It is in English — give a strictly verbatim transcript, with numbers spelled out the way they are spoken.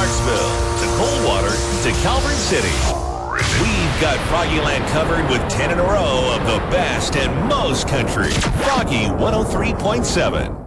Clarksville to Coldwater to Calvert City. We've got Froggyland covered with ten in a row of the best and most country. Froggy one oh three point seven.